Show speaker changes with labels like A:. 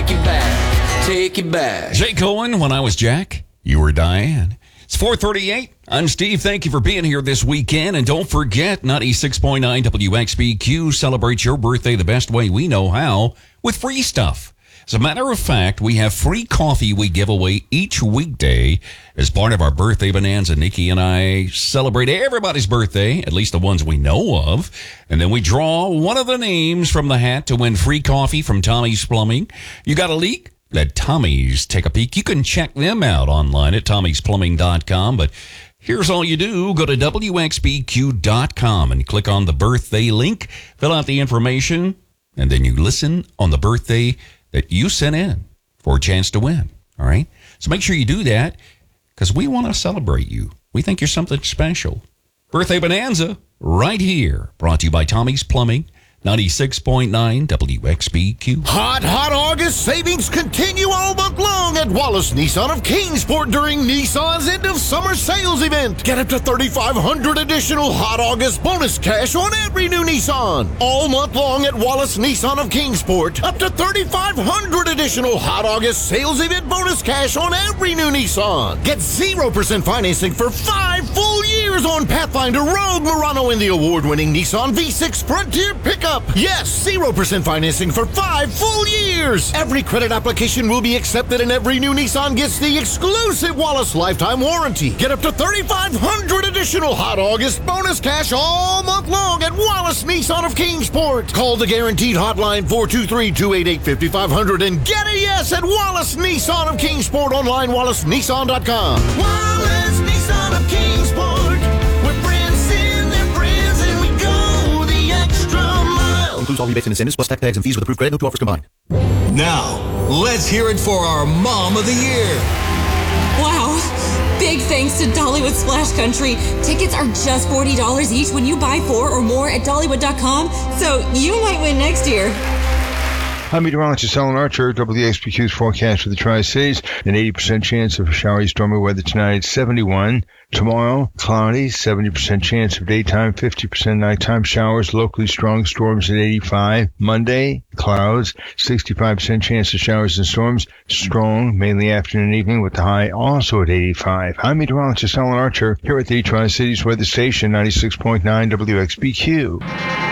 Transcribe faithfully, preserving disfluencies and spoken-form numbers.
A: take it back, take it back.
B: Jay Cohen, when I was Jack, you were Diane. It's four thirty-eight. I'm Steve. Thank you for being here this weekend. And don't forget, ninety-six point nine W X B Q celebrates your birthday the best way we know how, with free stuff. As a matter of fact, we have free coffee we give away each weekday as part of our birthday bonanza. Nikki and I celebrate everybody's birthday, at least the ones we know of. And then we draw one of the names from the hat to win free coffee from Tommy's Plumbing. You got a leak? Let Tommy's take a peek. You can check them out online at tommys plumbing dot com. But here's all you do. Go to W X B Q dot com and click on the birthday link. Fill out the information, and then you listen on the birthday that you sent in for a chance to win. All right? So make sure you do that because we want to celebrate you. We think you're something special. Birthday Bonanza right here. Brought to you by Tommy's Plumbing. ninety-six point nine W X B Q.
C: Hot, hot August savings continue all month long at Wallace Nissan of Kingsport during Nissan's end of summer sales event. Get up to thirty-five hundred dollars additional hot August bonus cash on every new Nissan. All month long at Wallace Nissan of Kingsport. Up to thirty-five hundred dollars additional hot August sales event bonus cash on every new Nissan. Get zero percent financing for five full years on Pathfinder, Rogue, Murano, and the award-winning Nissan V six Frontier pickup. Yes, zero percent financing for five full years. Every credit application will be accepted and every new Nissan gets the exclusive Wallace lifetime warranty. Get up to thirty-five hundred dollars additional hot August bonus cash all month long at Wallace Nissan of Kingsport. Call the guaranteed hotline four two three, two eight eight, five five zero zero and get a yes at Wallace Nissan of Kingsport online, wallace nissan dot com. Wallace Nissan of Kingsport. Includes all rebates and incentives, plus tax tags and fees with approved credit. No two offers combined.
D: Now, let's hear it for our Mom of the Year.
E: Wow. Big thanks to Dollywood Splash Country. Tickets are just forty dollars each when you buy four or more at dollywood dot com, so you might win next year.
F: I'm meteorologist Alan Archer. W X B Q's forecast for the Tri-Cities. An eighty percent chance of showery, stormy weather tonight, seventy-one. Tomorrow, cloudy, seventy percent chance of daytime, fifty percent nighttime showers, locally strong storms at eighty-five. Monday, clouds, sixty-five percent chance of showers and storms, strong, mainly afternoon and evening, with the high also at eighty-five. I'm meteorologist Alan Archer here at the Tri-Cities Weather Station, ninety-six point nine W X B Q.